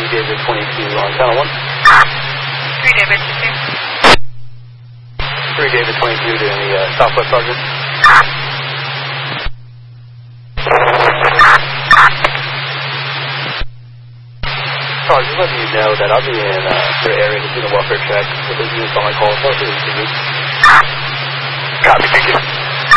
David 22 on channel 1. 3 David 22. 3 David 22 doing the Southwest Sergeant. Sorry, just letting you know that I'll be in your area to do the welfare check with the units on my call. So I'll see you. Copy, thank you.